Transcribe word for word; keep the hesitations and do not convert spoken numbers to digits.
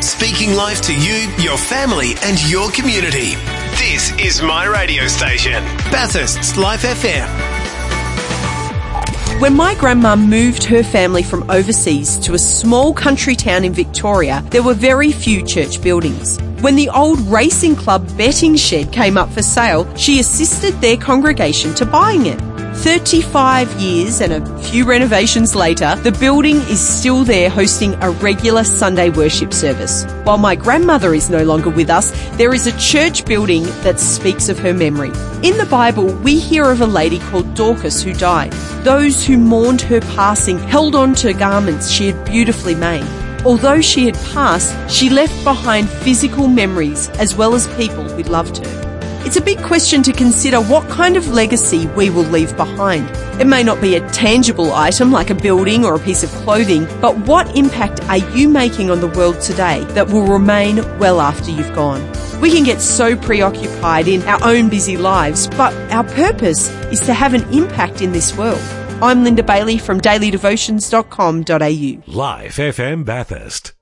speaking life to you, your family and your community. This is my radio station, Bathurst's Life F M. When my grandma moved her family from overseas to a small country town in Victoria, there were very few church buildings. When the old racing club betting shed came up for sale, she assisted their congregation to buying it. thirty-five years and a few renovations later, the building is still there hosting a regular Sunday worship service. While my grandmother is no longer with us, there is a church building that speaks of her memory. In the Bible, we hear of a lady called Dorcas who died. Those who mourned her passing held on to garments she had beautifully made. Although she had passed, she left behind physical memories as well as people who loved her. It's a big question to consider what kind of legacy we will leave behind. It may not be a tangible item like a building or a piece of clothing, but what impact are you making on the world today that will remain well after you've gone? We can get so preoccupied in our own busy lives, but our purpose is to have an impact in this world. I'm Linda Bailey from daily devotions dot com dot a u. Life F M Bathurst.